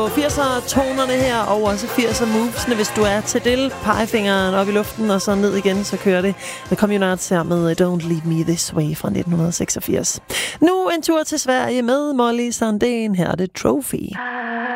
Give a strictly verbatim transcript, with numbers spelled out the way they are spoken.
firser-tonerne her, og også firser-movesene. Hvis du er til del, pegefingeren op i luften, og så ned igen, så kører det. The Communards her med Don't Leave Me This Way fra nitten seksogfirs. Nu en tur til Sverige med Molly Sandén. Her er det Trophy.